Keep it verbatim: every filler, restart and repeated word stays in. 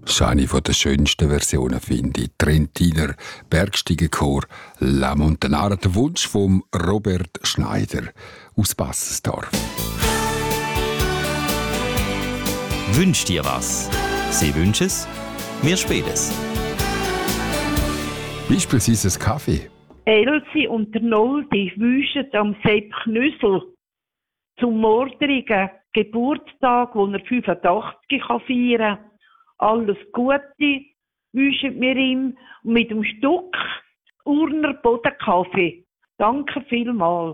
ist eine der schönsten Versionen, finde ich. Trentiner Bergsteigenchor La Montanara, der Wunsch von Robert Schneider aus Bassensdorf. Wünsch dir was? Sie wünschen es, wir spielen es. Beispielsweise ein Kaffee. Elsie und der Noldi wünschen am Sepp Knüssel zum morgigen Geburtstag, wo er fünfundachtzig feiern kann. Alles Gute wünschen wir ihm mit dem Stück Urner Bodenkaffee. Danke vielmals.